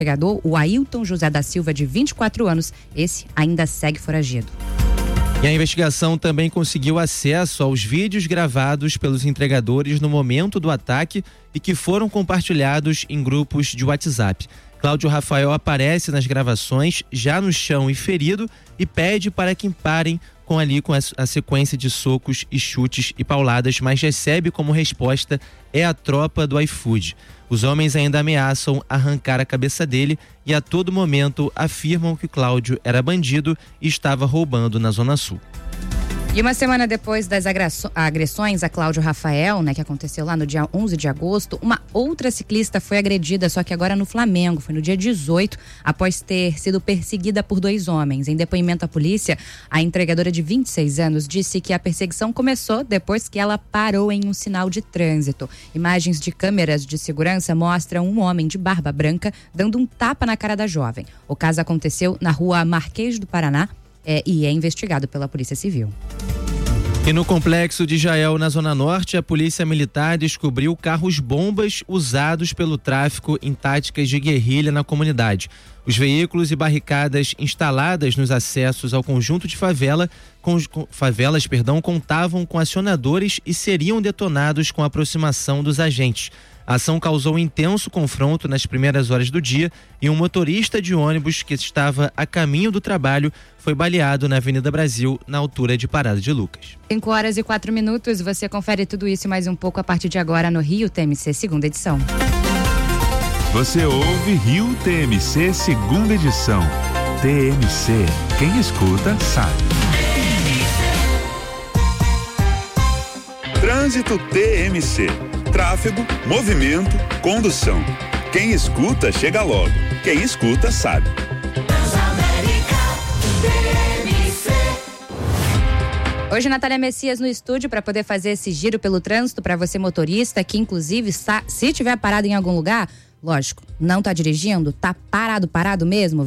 entregador, o Ailton José da Silva, de 24 anos, esse ainda segue foragido. E a investigação também conseguiu acesso aos vídeos gravados pelos entregadores no momento do ataque e que foram compartilhados em grupos de WhatsApp. Cláudio Rafael aparece nas gravações já no chão e ferido e pede para que parem com a sequência de socos e chutes e pauladas, mas recebe como resposta a tropa do iFood. Os homens ainda ameaçam arrancar a cabeça dele e a todo momento afirmam que Cláudio era bandido e estava roubando na Zona Sul. E uma semana depois das agressões a Cláudio Rafael, que aconteceu lá no dia 11 de agosto, uma outra ciclista foi agredida, só que agora no Flamengo, foi no dia 18, após ter sido perseguida por 2 homens. Em depoimento à polícia, a entregadora de 26 anos disse que a perseguição começou depois que ela parou em um sinal de trânsito. Imagens de câmeras de segurança mostram um homem de barba branca dando um tapa na cara da jovem. O caso aconteceu na rua Marquês do Paraná, e é investigado pela Polícia Civil. E no complexo de Jael, na Zona Norte, a Polícia Militar descobriu carros-bombas usados pelo tráfico em táticas de guerrilha na comunidade. Os veículos e barricadas instaladas nos acessos ao conjunto de favelas contavam com acionadores e seriam detonados com a aproximação dos agentes. A ação causou um intenso confronto nas primeiras horas do dia e um motorista de ônibus que estava a caminho do trabalho foi baleado na Avenida Brasil, na altura de Parada de Lucas. 5h04, você confere tudo isso e mais um pouco a partir de agora no Rio TMC, segunda edição. Você ouve Rio TMC, segunda edição. TMC, quem escuta sabe. Trânsito TMC. Tráfego, movimento, condução. Quem escuta, chega logo. Quem escuta, sabe. Hoje, Natália Messias no estúdio para poder fazer esse giro pelo trânsito para você motorista que, inclusive, se tiver parado em algum lugar, lógico, não tá dirigindo, tá parado mesmo,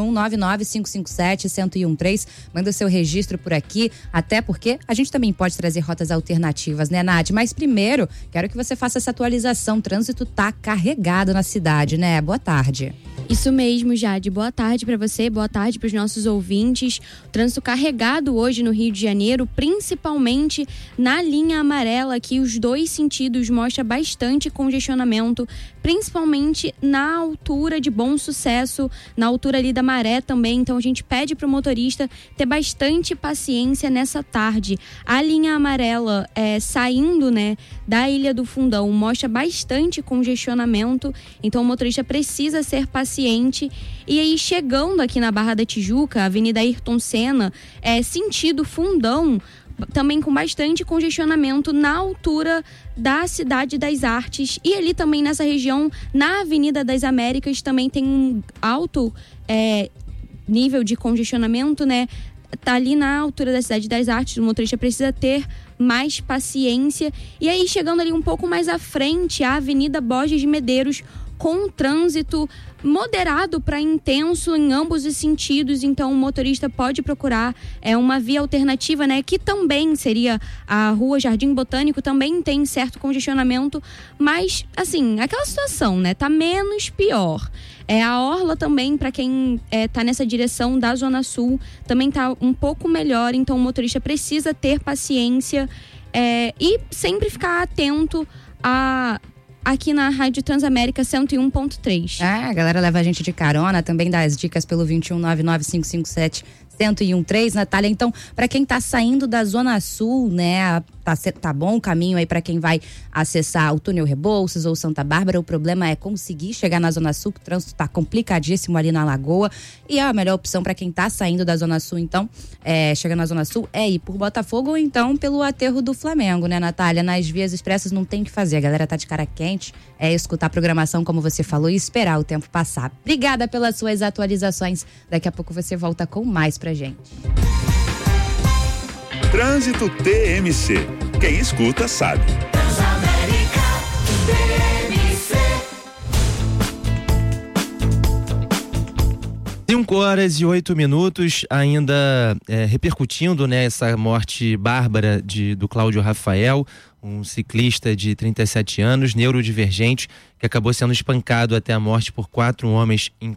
21-99557-1013, manda o seu registro por aqui, até porque a gente também pode trazer rotas alternativas, né, Nath? Mas primeiro, quero que você faça essa atualização, o trânsito tá carregado na cidade, né? Boa tarde. Isso mesmo, Jade. Boa tarde para você, boa tarde para os nossos ouvintes. O trânsito carregado hoje no Rio de Janeiro, principalmente na linha amarela, que os 2 sentidos mostra bastante congestionamento, principalmente na altura de Bom Sucesso, na altura ali da Maré também. Então a gente pede para o motorista ter bastante paciência nessa tarde. A linha amarela saindo, da Ilha do Fundão mostra bastante congestionamento, então o motorista precisa ser paciente. E aí, chegando aqui na Barra da Tijuca, Avenida Ayrton Senna, sentido Fundão, também com bastante congestionamento na altura da Cidade das Artes. E ali também nessa região, na Avenida das Américas, também tem um alto nível de congestionamento, Tá ali na altura da Cidade das Artes, o motorista precisa ter mais paciência. E aí, chegando ali um pouco mais à frente, a Avenida Borges de Medeiros, com trânsito moderado para intenso em ambos os sentidos, então o motorista pode procurar uma via alternativa, que também seria a Rua Jardim Botânico, também tem certo congestionamento, mas assim, aquela situação, tá menos pior. A orla também, para quem tá nessa direção da Zona Sul, também tá um pouco melhor, então o motorista precisa ter paciência e sempre ficar atento aqui na Rádio Transamérica 101.3. A galera leva a gente de carona, também dá as dicas pelo 21-99557-1013, Natália. Então, para quem tá saindo da Zona Sul, tá bom o caminho aí para quem vai acessar o túnel Rebouças ou Santa Bárbara. O problema é conseguir chegar na Zona Sul, que o trânsito tá complicadíssimo ali na Lagoa. E a melhor opção para quem tá saindo da Zona Sul, então, chegando na Zona Sul, é ir por Botafogo ou então pelo aterro do Flamengo, né, Natália? Nas vias expressas não tem o que fazer, a galera tá de cara quente, escutar a programação, como você falou, e esperar o tempo passar. Obrigada pelas suas atualizações. Daqui a pouco você volta com mais pra gente. Trânsito TMC. Quem escuta sabe. Transamérica TMC. 5h08, ainda repercutindo, essa morte bárbara do Cláudio Rafael, um ciclista de 37 anos, neurodivergente, que acabou sendo espancado até a morte por 4 homens em